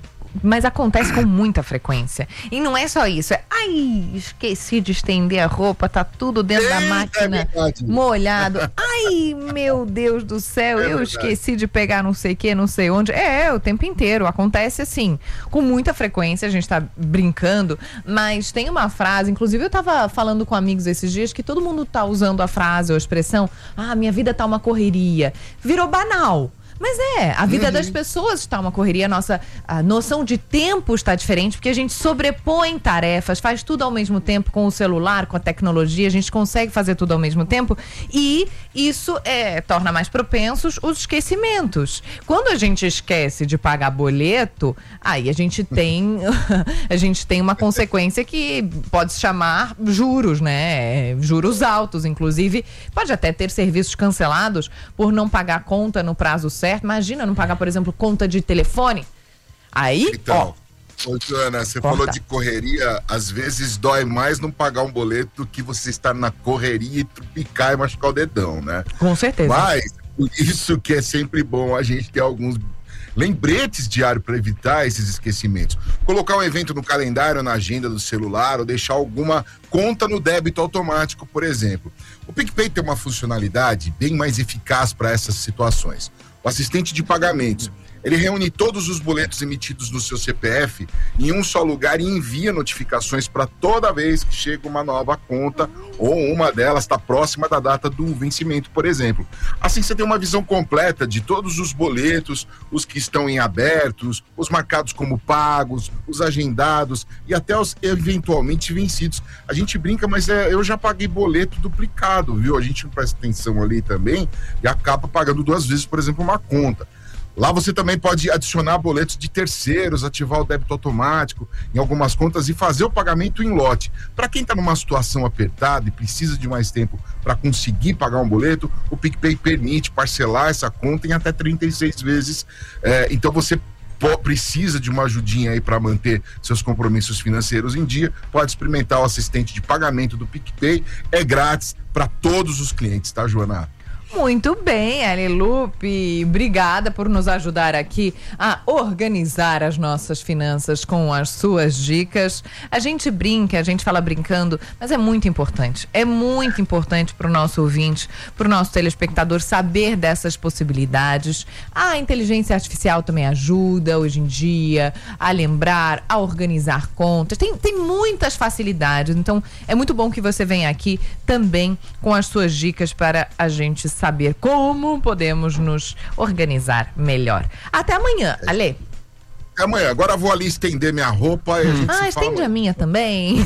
Mas acontece com muita frequência. E não é só isso, é ai, esqueci de estender a roupa, tá tudo dentro Eita, da máquina é molhado. Ai, meu Deus do céu, é eu verdade. esqueci de pegar não sei o que, não sei onde. É, o tempo inteiro, acontece assim, com muita frequência, a gente tá brincando, mas tem uma frase, inclusive eu tava falando com amigos esses dias, que todo mundo tá usando a frase ou a expressão, ah, minha vida tá uma correria. Virou banal. Mas é, a vida uhum. das pessoas está uma correria, a nossa a noção de tempo está diferente, porque a gente sobrepõe tarefas, faz tudo ao mesmo tempo com o celular, com a tecnologia, a gente consegue fazer tudo ao mesmo tempo e isso é, torna mais propensos os esquecimentos. Quando a gente esquece de pagar boleto, aí a gente tem, a gente tem uma consequência que pode se chamar juros, né? Juros altos, inclusive, pode até ter serviços cancelados por não pagar conta no prazo certo. Imagina não pagar, por exemplo, conta de telefone. Aí, então, ó. Ô, Joana, você corta. falou de correria, às vezes dói mais não pagar um boleto do que você estar na correria e trupicar e machucar o dedão, né? Com certeza. Mas, por isso que é sempre bom a gente ter alguns lembretes diários para evitar esses esquecimentos. Colocar um evento no calendário, na agenda do celular, ou deixar alguma conta no débito automático, por exemplo. O PicPay tem uma funcionalidade bem mais eficaz para essas situações. O assistente de pagamentos, ele reúne todos os boletos emitidos no seu C P F em um só lugar e envia notificações para toda vez que chega uma nova conta ou uma delas está próxima da data do vencimento, por exemplo. Assim você tem uma visão completa de todos os boletos, os que estão em abertos, os marcados como pagos, os agendados e até os eventualmente vencidos. A gente brinca, mas é, eu já paguei boleto duplicado, viu? A gente não presta atenção ali também e acaba pagando duas vezes, por exemplo, uma conta. Lá você também pode adicionar boletos de terceiros, ativar o débito automático em algumas contas e fazer o pagamento em lote. Para quem está numa situação apertada e precisa de mais tempo para conseguir pagar um boleto, o PicPay permite parcelar essa conta em até trinta e seis vezes. É, então você precisa de uma ajudinha aí para manter seus compromissos financeiros em dia, pode experimentar o assistente de pagamento do PicPay, é grátis para todos os clientes, tá, Joana? Muito bem, Ale Lupe, obrigada por nos ajudar aqui a organizar as nossas finanças com as suas dicas. A gente brinca, a gente fala brincando, mas é muito importante, é muito importante para o nosso ouvinte, para o nosso telespectador saber dessas possibilidades. A inteligência artificial também ajuda hoje em dia a lembrar, a organizar contas, tem, tem muitas facilidades, então é muito bom que você venha aqui também com as suas dicas para a gente saber como podemos nos organizar melhor. Até amanhã, Ale. Até amanhã. Agora eu vou ali estender minha roupa e a gente ah, se estende fala... a minha também.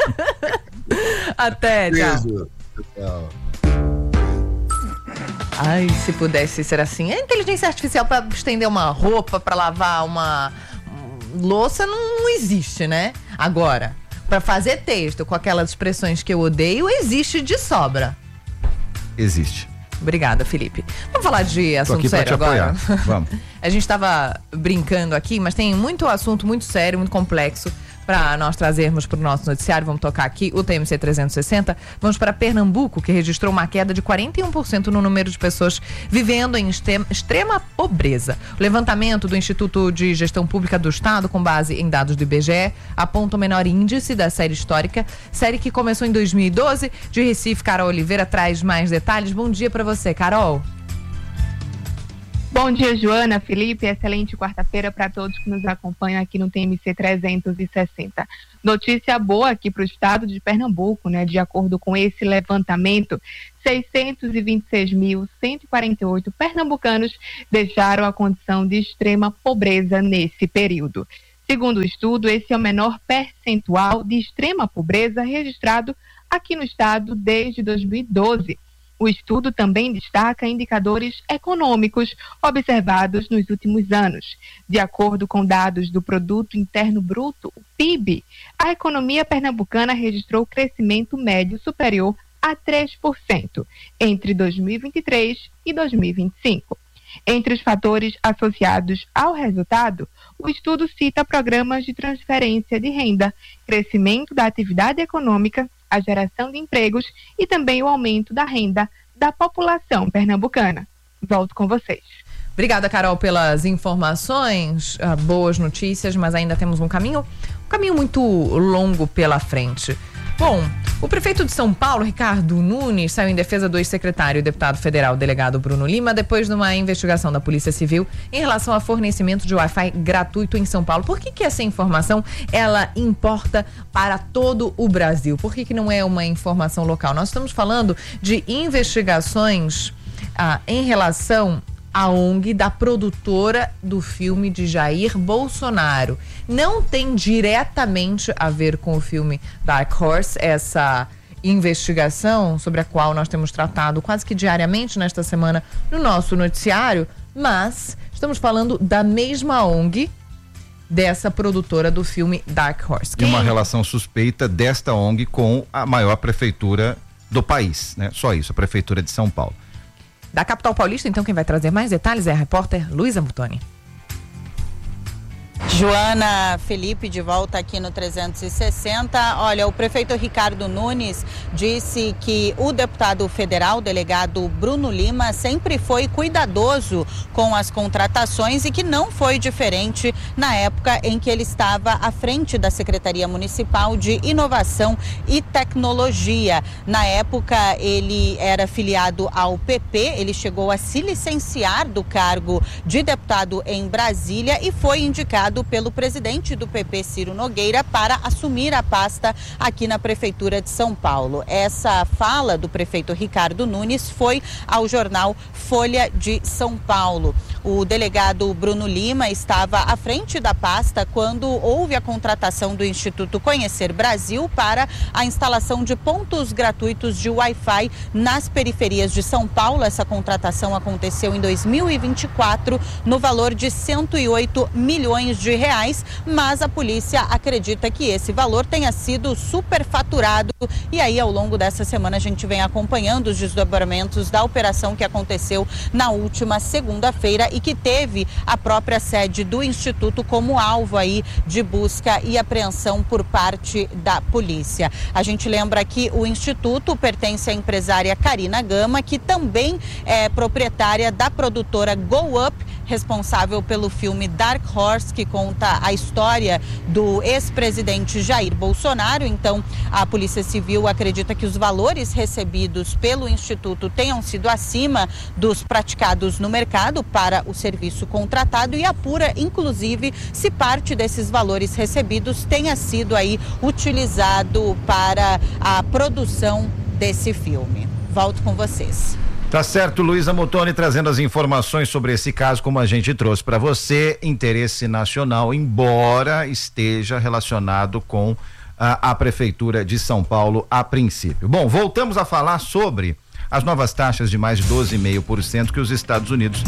Até, tchau. Tchau. Ai, se pudesse ser assim. A inteligência artificial para estender uma roupa, para lavar uma louça, não, não existe, né? Agora, para fazer texto com aquelas expressões que eu odeio, existe de sobra. Existe. Obrigada, Felipe. Vamos falar de assunto sério agora? Vamos. A gente estava brincando aqui, mas tem muito assunto muito sério, muito complexo para nós trazermos para o nosso noticiário. Vamos tocar aqui o T M C trezentos e sessenta. Vamos para Pernambuco, que registrou uma queda de quarenta e um por cento no número de pessoas vivendo em extrema pobreza. O levantamento do Instituto de Gestão Pública do Estado, com base em dados do I B G E, aponta o menor índice da série histórica, série que começou em dois mil e doze. De Recife, Carol Oliveira traz mais detalhes. Bom dia para você, Carol. Bom dia, Joana, Felipe, excelente quarta-feira para todos que nos acompanham aqui no T M C trezentos e sessenta. Notícia boa aqui para o estado de Pernambuco, né? De acordo com esse levantamento, seiscentos e vinte e seis mil cento e quarenta e oito pernambucanos deixaram a condição de extrema pobreza nesse período. Segundo o estudo, esse é o menor percentual de extrema pobreza registrado aqui no estado desde dois mil e doze. O estudo também destaca indicadores econômicos observados nos últimos anos. De acordo com dados do Produto Interno Bruto, o P I B, a economia pernambucana registrou crescimento médio superior a três por cento entre dois mil e vinte e três e dois mil e vinte e cinco. Entre os fatores associados ao resultado, o estudo cita programas de transferência de renda, crescimento da atividade econômica, a geração de empregos e também o aumento da renda da população pernambucana. Volto com vocês. Obrigada, Carol, pelas informações, uh, boas notícias, mas ainda temos um caminho, um caminho muito longo pela frente. Bom, o prefeito de São Paulo, Ricardo Nunes, saiu em defesa do ex-secretário e deputado federal delegado Bruno Lima depois de uma investigação da Polícia Civil em relação a fornecimento de Wi-Fi gratuito em São Paulo. Por que que essa informação, ela importa para todo o Brasil? Por que que não é uma informação local? Nós estamos falando de investigações ah, em relação a ONG da produtora do filme de Jair Bolsonaro. Não tem diretamente a ver com o filme Dark Horse, essa investigação sobre a qual nós temos tratado quase que diariamente nesta semana no nosso noticiário, mas estamos falando da mesma ONG dessa produtora do filme Dark Horse. E uma relação suspeita desta ONG com a maior prefeitura do país, né? Só isso, a prefeitura de São Paulo. Da capital paulista, então, quem vai trazer mais detalhes é a repórter Luísa Mutoni. Joana, Felipe, de volta aqui no trezentos e sessenta. Olha, o prefeito Ricardo Nunes disse que o deputado federal, delegado Bruno Lima, sempre foi cuidadoso com as contratações e que não foi diferente na época em que ele estava à frente da Secretaria Municipal de Inovação e Tecnologia. Na época, ele era filiado ao P P, ele chegou a se licenciar do cargo de deputado em Brasília e foi indicado pelo presidente do P P, Ciro Nogueira, para assumir a pasta aqui na Prefeitura de São Paulo. Essa fala do prefeito Ricardo Nunes foi ao jornal Folha de São Paulo. O delegado Bruno Lima estava à frente da pasta quando houve a contratação do Instituto Conhecer Brasil para a instalação de pontos gratuitos de Wi-Fi nas periferias de São Paulo. Essa contratação aconteceu em dois mil e vinte e quatro no valor de cento e oito milhões de reais, mas a polícia acredita que esse valor tenha sido superfaturado e aí ao longo dessa semana a gente vem acompanhando os desdobramentos da operação que aconteceu na última segunda-feira e que teve a própria sede do Instituto como alvo aí de busca e apreensão por parte da polícia. A gente lembra que o Instituto pertence à empresária Karina Gama, que também é proprietária da produtora Go Up, responsável pelo filme Dark Horse, que conta a história do ex-presidente Jair Bolsonaro. Então, a Polícia Civil acredita que os valores recebidos pelo Instituto tenham sido acima dos praticados no mercado para o serviço contratado e apura, inclusive, se parte desses valores recebidos tenha sido aí utilizado para a produção desse filme. Volto com vocês. Tá certo, Luísa Mutoni trazendo as informações sobre esse caso, como a gente trouxe para você, interesse nacional, embora esteja relacionado com a, a Prefeitura de São Paulo a princípio. Bom, voltamos a falar sobre as novas taxas de mais de doze vírgula cinco por cento que os Estados Unidos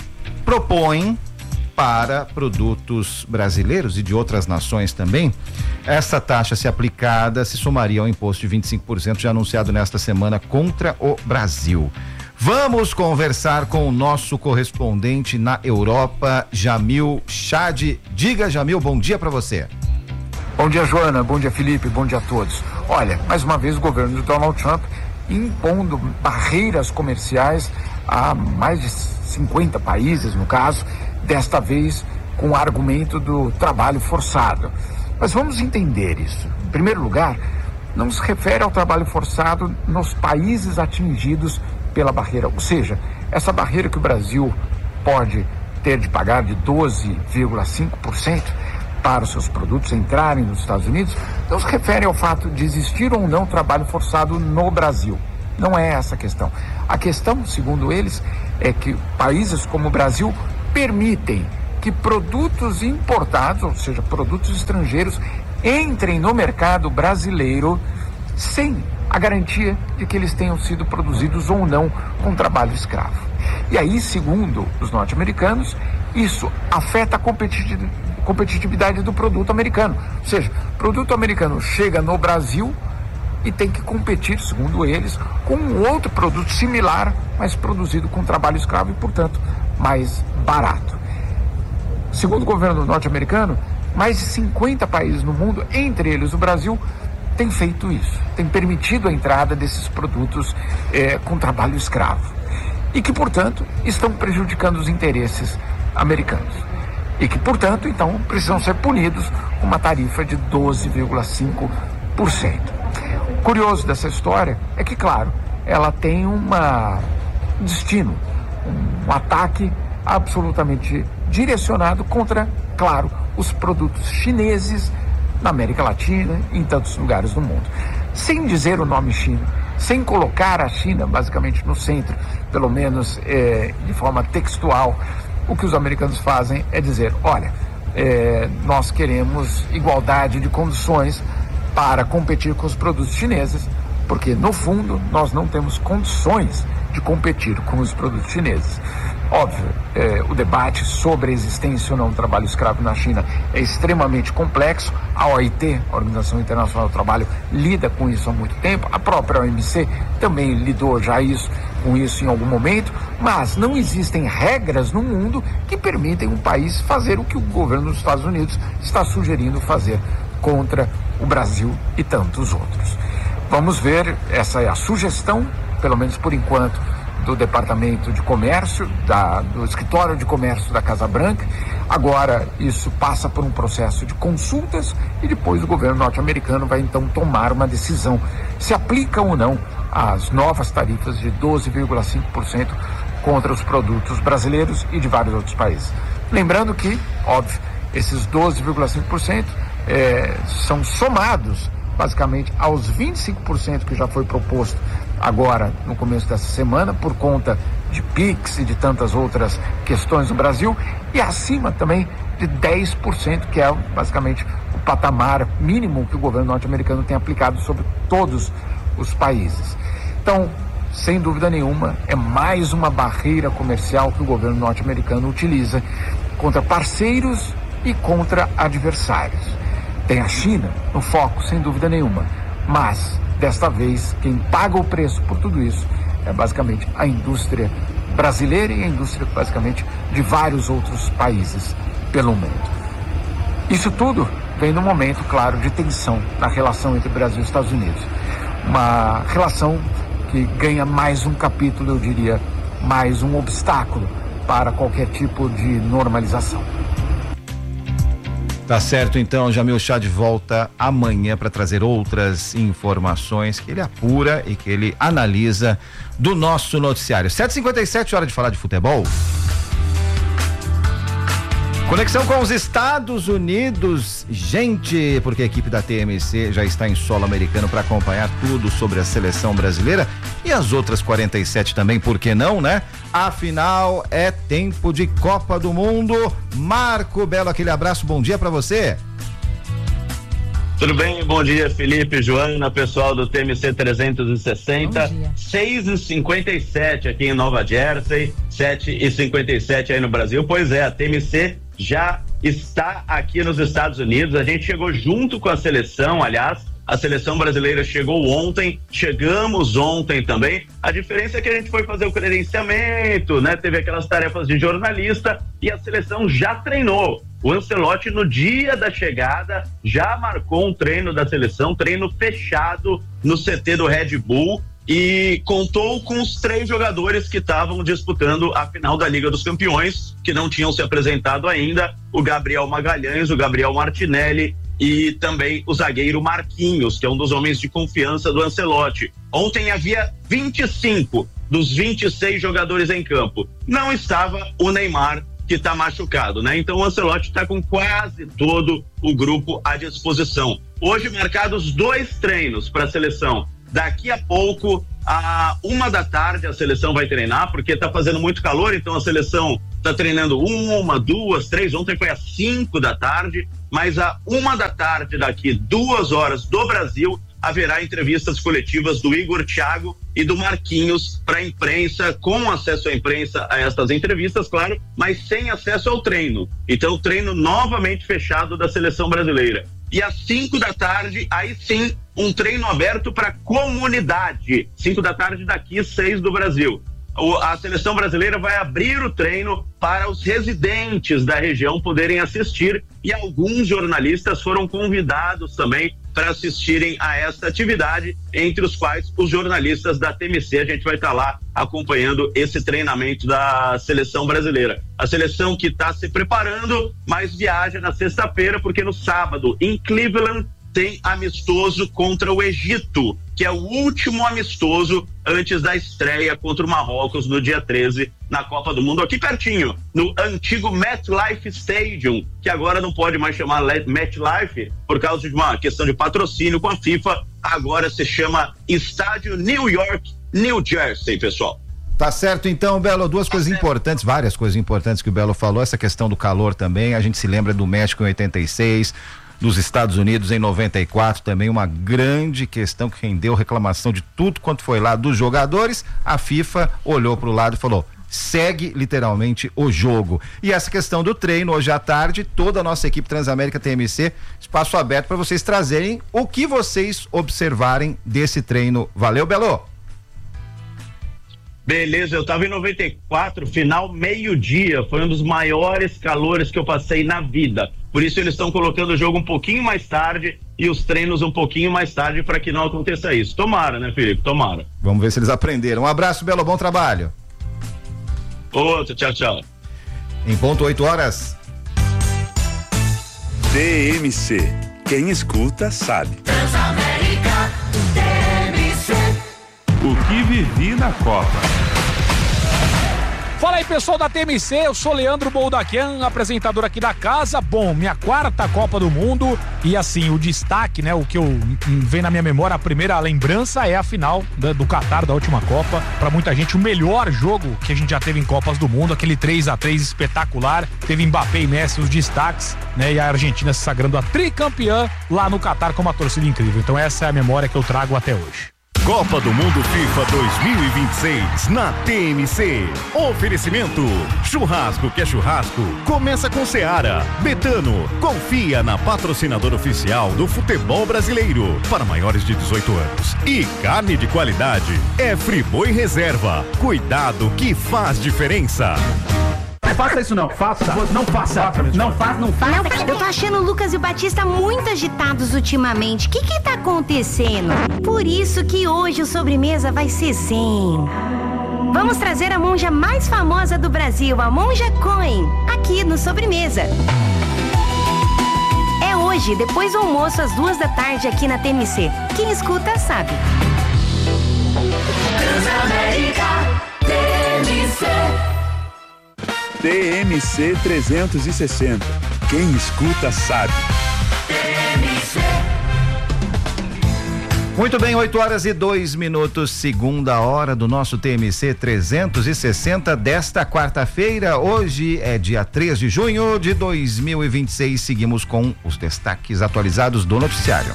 propõem para produtos brasileiros e de outras nações também. Essa taxa, se aplicada, se somaria ao imposto de vinte e cinco por cento já anunciado nesta semana contra o Brasil. Vamos conversar com o nosso correspondente na Europa, Jamil Chad. Diga, Jamil, bom dia para você. Bom dia, Joana. Bom dia, Felipe. Bom dia a todos. Olha, mais uma vez o governo de Donald Trump impondo barreiras comerciais a mais de cinquenta países, no caso, desta vez com o argumento do trabalho forçado. Mas vamos entender isso. Em primeiro lugar, não se refere ao trabalho forçado nos países atingidos pela barreira, ou seja, essa barreira que o Brasil pode ter de pagar de doze vírgula cinco por cento para os seus produtos entrarem nos Estados Unidos, não se refere ao fato de existir ou não trabalho forçado no Brasil. Não é essa a questão. A questão, segundo eles, é que países como o Brasil permitem que produtos importados, ou seja, produtos estrangeiros, entrem no mercado brasileiro sem a garantia de que eles tenham sido produzidos ou não com trabalho escravo. E aí, segundo os norte-americanos, isso afeta a competitividade competitividade do produto americano. Ou seja, o produto americano chega no Brasil e tem que competir, segundo eles, com um outro produto similar, mas produzido com trabalho escravo e, portanto, mais barato. Segundo o governo norte-americano, mais de cinquenta países no mundo, entre eles o Brasil, têm feito isso, têm permitido a entrada desses produtos eh, com trabalho escravo e que, portanto, estão prejudicando os interesses americanos. E que, portanto, então, precisam ser punidos com uma tarifa de doze vírgula cinco por cento. O curioso dessa história é que, claro, ela tem uma, um destino, um, um ataque absolutamente direcionado contra, claro, os produtos chineses na América Latina e em tantos lugares do mundo. Sem dizer o nome China, sem colocar a China basicamente no centro, pelo menos é, de forma textual, o que os americanos fazem é dizer, olha, é, nós queremos igualdade de condições para competir com os produtos chineses, porque no fundo nós não temos condições de competir com os produtos chineses. Óbvio, é, o debate sobre a existência ou não do trabalho escravo na China é extremamente complexo. A O I T, a Organização Internacional do Trabalho, lida com isso há muito tempo. A própria O M C também lidou já isso, com isso em algum momento, mas não existem regras no mundo que permitem um país fazer o que o governo dos Estados Unidos está sugerindo fazer contra o Brasil e tantos outros. Vamos ver, essa é a sugestão, pelo menos por enquanto, do Departamento de Comércio, da, do Escritório de Comércio da Casa Branca. Agora isso passa por um processo de consultas e depois o governo norte-americano vai então tomar uma decisão se aplica ou não as novas tarifas de doze vírgula cinco por cento contra os produtos brasileiros e de vários outros países. Lembrando que, óbvio, esses doze vírgula cinco por cento é, são somados basicamente aos vinte e cinco por cento que já foi proposto agora no começo dessa semana por conta de Pix e de tantas outras questões no Brasil e acima também de dez por cento, que é basicamente o patamar mínimo que o governo norte-americano tem aplicado sobre todos os países. Então, sem dúvida nenhuma, é mais uma barreira comercial que o governo norte-americano utiliza contra parceiros e contra adversários. Tem a China no foco, sem dúvida nenhuma, mas desta vez quem paga o preço por tudo isso é basicamente a indústria brasileira e a indústria basicamente de vários outros países pelo mundo. Isso tudo vem num momento, claro, de tensão na relação entre Brasil e Estados Unidos. Uma relação que ganha mais um capítulo, eu diria, mais um obstáculo para qualquer tipo de normalização. Tá certo, então, Jamil Chad volta amanhã para trazer outras informações que ele apura e que ele analisa do nosso noticiário. sete e cinquenta e sete, hora de falar de futebol. Conexão com os Estados Unidos, gente, porque a equipe da T M C já está em solo americano para acompanhar tudo sobre a seleção brasileira e as outras quarenta e sete também, por que não, né? Afinal, é tempo de Copa do Mundo. Marco Belo, aquele abraço, bom dia para você. Tudo bem? Bom dia, Felipe, Joana, pessoal do T M C trezentos e sessenta. seis e cinquenta e sete aqui em Nova Jersey, sete e cinquenta e sete aí no Brasil. Pois é, a T M C já está aqui nos Estados Unidos. A gente chegou junto com a seleção, aliás, a seleção brasileira chegou ontem, chegamos ontem também. A diferença é que a gente foi fazer o credenciamento, né? Teve aquelas tarefas de jornalista e a seleção já treinou. O Ancelotti, no dia da chegada, já marcou um treino da seleção, treino fechado no C T do Red Bull, e contou com os três jogadores que estavam disputando a final da Liga dos Campeões, que não tinham se apresentado ainda: o Gabriel Magalhães, o Gabriel Martinelli e também o zagueiro Marquinhos, que é um dos homens de confiança do Ancelotti. Ontem havia vinte e cinco dos vinte e seis jogadores em campo. Não estava o Neymar, que está machucado, né? Então o Ancelotti está com quase todo o grupo à disposição. Hoje marcados dois treinos para a seleção. Daqui a pouco, a uma da tarde, a seleção vai treinar, porque está fazendo muito calor, então a seleção está treinando uma, duas, três, ontem foi às cinco da tarde, mas a uma da tarde daqui, duas horas do Brasil, haverá entrevistas coletivas do Igor Thiago e do Marquinhos para a imprensa, com acesso à imprensa a estas entrevistas, claro, mas sem acesso ao treino. Então, o treino novamente fechado da seleção brasileira. E às cinco da tarde, aí sim, um treino aberto para a comunidade. Cinco da tarde daqui, seis do Brasil. O, a seleção brasileira vai abrir o treino para os residentes da região poderem assistir, e alguns jornalistas foram convidados também para assistirem a esta atividade, entre os quais os jornalistas da T M C. A gente vai estar lá acompanhando esse treinamento da seleção brasileira. A seleção que está se preparando, mas viaja na sexta-feira, porque no sábado, em Cleveland, tem amistoso contra o Egito, que é o último amistoso antes da estreia contra o Marrocos no dia treze na Copa do Mundo, aqui pertinho, no antigo MetLife Stadium, que agora não pode mais chamar MetLife por causa de uma questão de patrocínio com a FIFA, agora se chama Estádio New York, New Jersey, pessoal. Tá certo, então, Belo, duas coisas importantes, várias coisas importantes que o Belo falou, essa questão do calor também, a gente se lembra do México em oitenta e seis, dos Estados Unidos em noventa e quatro, também uma grande questão que rendeu reclamação de tudo quanto foi lá dos jogadores. A FIFA olhou para o lado e falou: segue literalmente o jogo. E essa questão do treino, hoje à tarde, toda a nossa equipe Transamérica T M C, espaço aberto para vocês trazerem o que vocês observarem desse treino. Valeu, Belo! Beleza, eu tava em noventa e quatro, final meio-dia, foi um dos maiores calores que eu passei na vida. Por isso eles estão colocando o jogo um pouquinho mais tarde e os treinos um pouquinho mais tarde para que não aconteça isso. Tomara, né, Felipe? Tomara. Vamos ver se eles aprenderam. Um abraço, Belo, bom trabalho. Outro, tchau, tchau. Em ponto, oito horas. T M C. Quem escuta sabe. Transamérica, T M C. O que vivi na Copa. Fala aí, pessoal da T M C, eu sou Leandro Boldaquian, apresentador aqui da casa. Bom, minha quarta Copa do Mundo e assim, o destaque, né, o que eu vem na minha memória, a primeira lembrança é a final da, do Catar, da última Copa. Pra muita gente, o melhor jogo que a gente já teve em Copas do Mundo, aquele três a três espetacular, teve Mbappé e Messi os destaques, né, e a Argentina se sagrando a tricampeã lá no Catar com uma torcida incrível. Então essa é a memória que eu trago até hoje. Copa do Mundo FIFA dois mil e vinte e seis na T M C. Oferecimento: churrasco que é churrasco, começa com Seara. Betano, confia na patrocinadora oficial do futebol brasileiro para maiores de dezoito anos. E carne de qualidade é Friboi Reserva. Cuidado que faz diferença. Faça isso não, faça, não faça, não faça, não faça. Eu tô achando o Lucas e o Batista muito agitados ultimamente. O que que tá acontecendo? Por isso que hoje o sobremesa vai ser zen. Vamos trazer a monja mais famosa do Brasil, a Monja Coen, aqui no Sobremesa. É hoje, depois do almoço, às duas da tarde, aqui na T M C. Quem escuta sabe. Transamérica, T M C. T M C trezentos e sessenta. Quem escuta sabe. T M C. Muito bem, oito horas e dois minutos, segunda hora do nosso T M C trezentos e sessenta desta quarta-feira. Hoje é dia três de junho de dois mil e vinte e seis. Seguimos com os destaques atualizados do noticiário.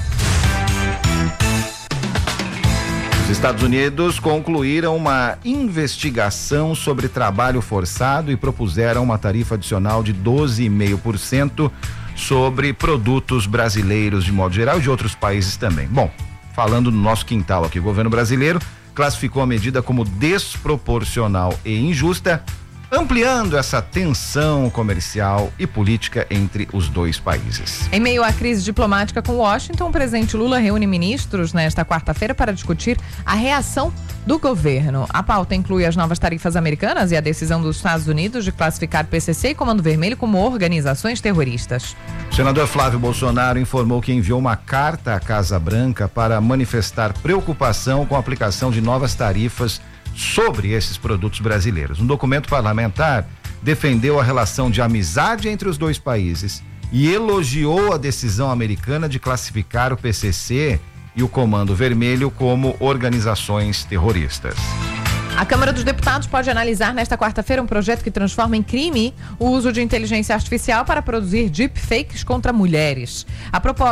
Os Estados Unidos concluíram uma investigação sobre trabalho forçado e propuseram uma tarifa adicional de doze vírgula cinco por cento sobre produtos brasileiros de modo geral e de outros países também. Bom, falando no nosso quintal aqui, o governo brasileiro classificou a medida como desproporcional e injusta. ampliando essa tensão comercial e política entre os dois países. Em meio à crise diplomática com Washington, o presidente Lula reúne ministros nesta quarta-feira para discutir a reação do governo. A pauta inclui as novas tarifas americanas e a decisão dos Estados Unidos de classificar P C C e Comando Vermelho como organizações terroristas. O senador Flávio Bolsonaro informou que enviou uma carta à Casa Branca para manifestar preocupação com a aplicação de novas tarifas sobre esses produtos brasileiros. Um documento parlamentar defendeu a relação de amizade entre os dois países e elogiou a decisão americana de classificar o P C C e o Comando Vermelho como organizações terroristas. A Câmara dos Deputados pode analisar nesta quarta-feira um projeto que transforma em crime o uso de inteligência artificial para produzir deepfakes contra mulheres. A proposta